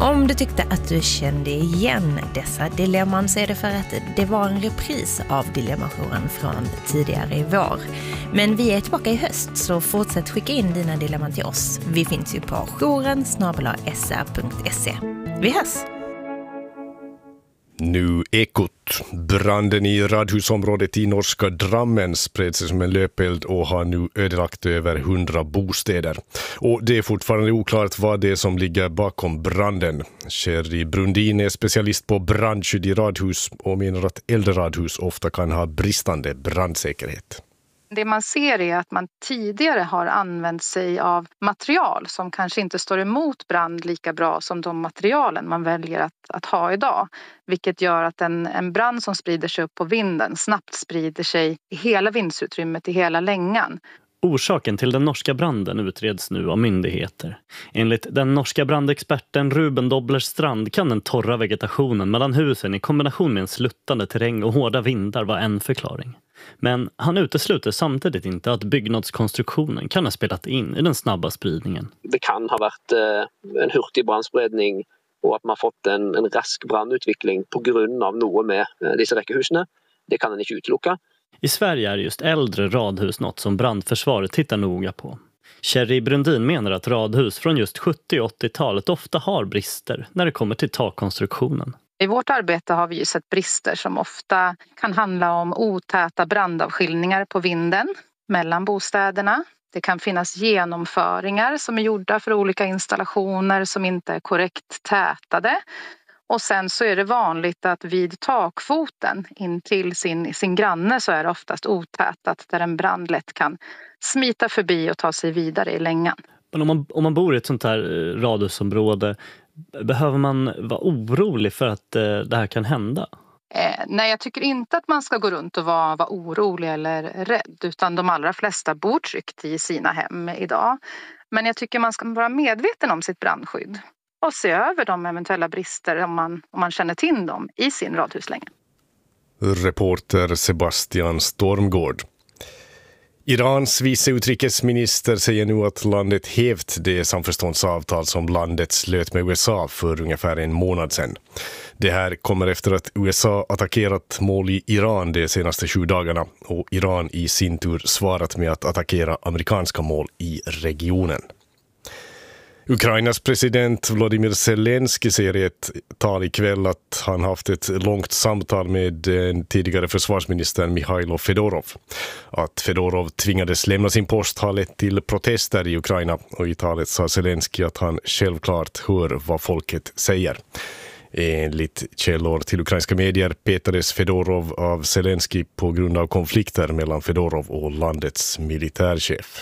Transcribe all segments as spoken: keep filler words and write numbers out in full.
Om du tyckte att du kände igen dessa dilemman så är det för att det var en repris av Dilemmajouren från tidigare i vår. Men vi är tillbaka i höst, så fortsätt skicka in dina dilemman till oss. Vi finns ju på jouren snabel-a s r punkt se. Vi hörs! Nu ekot. Branden i radhusområdet i norska Drammen spred sig som en löpeld och har nu ödelagt över hundra bostäder. Och det är fortfarande oklart vad det är som ligger bakom branden. Sherry Brundin är specialist på brandskydd i radhus och menar att äldre radhus ofta kan ha bristande brandsäkerhet. Det man ser är att man tidigare har använt sig av material som kanske inte står emot brand lika bra som de materialen man väljer att, att ha idag. Vilket gör att en, en brand som sprider sig upp på vinden snabbt sprider sig i hela vindsutrymmet, i hela längan. Orsaken till den norska branden utreds nu av myndigheter. Enligt den norska brandexperten Ruben Dobler-Strand kan den torra vegetationen mellan husen i kombination med en sluttande terräng och hårda vindar vara en förklaring. Men han utesluter samtidigt inte att byggnadskonstruktionen kan ha spelat in i den snabba spridningen. Det kan ha varit eh, en hurtig brandspredning och att man fått en, en rask brandutveckling på grund av något med eh, dessa räckehusene. Det kan man inte utelucka. I Sverige är just äldre radhus något som brandförsvaret tittar noga på. Sherry Brundin menar att radhus från just sjuttio- och åttiotalet ofta har brister när det kommer till takkonstruktionen. I vårt arbete har vi ju sett brister som ofta kan handla om otäta brandavskiljningar på vinden mellan bostäderna. Det kan finnas genomföringar som är gjorda för olika installationer som inte är korrekt tätade. Och sen så är det vanligt att vid takfoten in till sin, sin granne så är det oftast otätat där en brand lätt kan smita förbi och ta sig vidare i längan. Men om man, om man bor i ett sånt här radhusområde, behöver man vara orolig för att eh, det här kan hända? Eh, nej, jag tycker inte att man ska gå runt och vara, vara orolig eller rädd. Utan de allra flesta bor tryggt i sina hem idag. Men jag tycker man ska vara medveten om sitt brandskydd. Och se över de eventuella brister om man, om man känner till dem i sin radhuslänga. Reporter Sebastian Stormgård. Irans vice utrikesminister säger nu att landet hävt det samförståndsavtal som landet slöt med U S A för ungefär en månad sedan. Det här kommer efter att U S A attackerat mål i Iran de senaste sju dagarna och Iran i sin tur svarat med att attackera amerikanska mål i regionen. Ukrainas president Volodymyr Zelensky säger i ett tal ikväll att han haft ett långt samtal med en tidigare försvarsminister Mikhailo Fedorov. Att Fedorov tvingades lämna sin post har lett till protester i Ukraina och i talet sa Zelensky att han självklart hör vad folket säger. Enligt källor till ukrainska medier petades Fedorov av Zelensky på grund av konflikter mellan Fedorov och landets militärchef.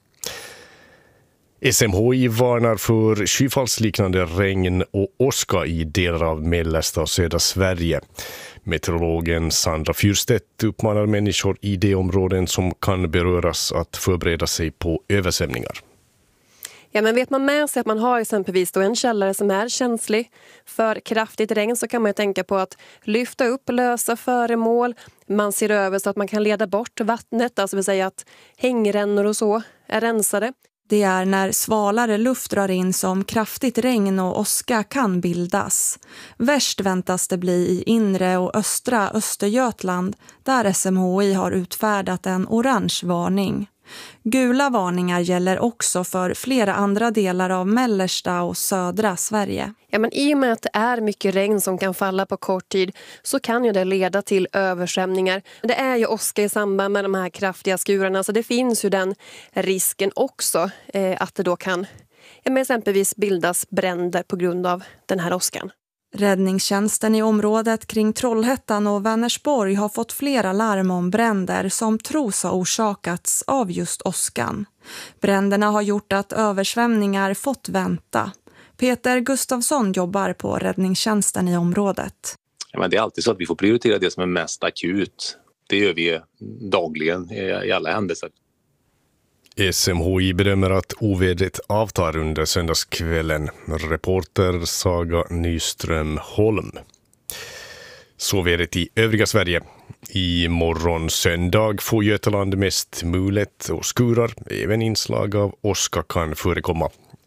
S M H I varnar för skyfallsliknande regn och åska i delar av mellersta och södra Sverige. Meteorologen Sandra Fürstedt uppmanar människor i de områden som kan beröras att förbereda sig på översvämningar. Ja, men vet man med sig att man har exempelvis då en källare som är känslig för kraftigt regn så kan man ju tänka på att lyfta upp lösa föremål. Man ser över så att man kan leda bort vattnet, alltså vill säga att hängrännor och så är rensade. Det är när svalare luft drar in som kraftigt regn och åska kan bildas. Värst väntas det bli i inre och östra Östergötland där S M H I har utfärdat en orange varning. Gula varningar gäller också för flera andra delar av mellersta och södra Sverige. Ja, men i och med att det är mycket regn som kan falla på kort tid så kan ju det leda till översvämningar. Det är ju åska i samband med de här kraftiga skurarna så det finns ju den risken också eh, att det då kan ja, men exempelvis bildas bränder på grund av den här åskan. Räddningstjänsten i området kring Trollhättan och Vänersborg har fått flera larm om bränder som tros ha orsakats av just åskan. Bränderna har gjort att översvämningar fått vänta. Peter Gustafsson jobbar på räddningstjänsten i området. Ja, men det är alltid så att vi får prioritera det som är mest akut. Det gör vi dagligen i alla händelser. S M H I bedömer att ovädret avtar under söndagskvällen. Reporter Saga Nyström Holm. Så vädret i övriga Sverige. I morgon söndag får Götaland mest mulet och skurar. Även inslag av åska kan förekomma.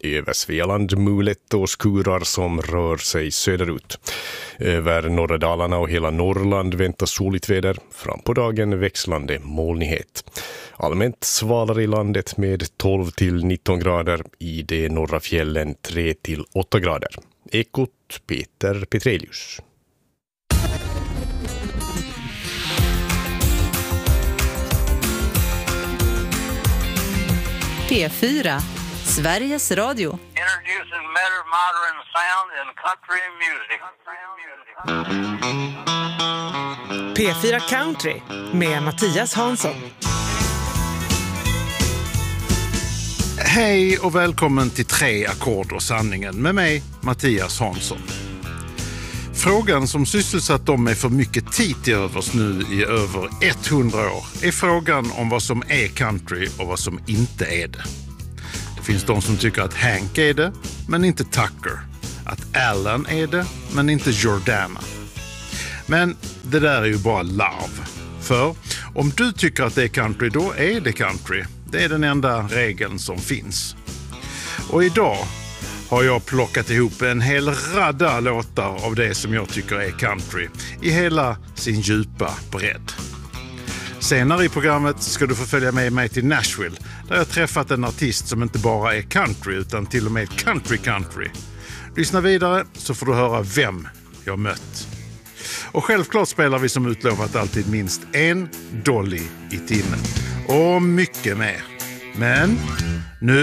Över Svealand mulet och skurar som rör sig söderut. Över norra Dalarna och hela Norrland väntas soligt väder. Fram på dagen växlande molnighet. Allmänt svalare i landet med tolv till nitton grader. I de norra fjällen tre till åtta grader. Ekot Peter Petrelius. P fyra, Sveriges Radio. Introducing better modern sound in country music. P fyra Country med Mattias Hansson. Hej och välkommen till Tre ackord och sanningen med mig, Mattias Hansson. Frågan som sysselsatt dem med för mycket tid till övers nu i över hundra år är frågan om vad som är country och vad som inte är det. Det finns de som tycker att Hank är det, men inte Tucker. Att Alan är det, men inte Jordana. Men det där är ju bara larv. För om du tycker att det är country, då är det country. Det är den enda regeln som finns. Och idag har jag plockat ihop en hel radda låtar av det som jag tycker är country i hela sin djupa bredd. Senare i programmet ska du få följa med mig till Nashville där jag träffat en artist som inte bara är country utan till och med country country. Lyssna vidare så får du höra vem jag mött. Och självklart spelar vi som utlovat alltid minst en dolly i timmen. Och mycket mer. Men nu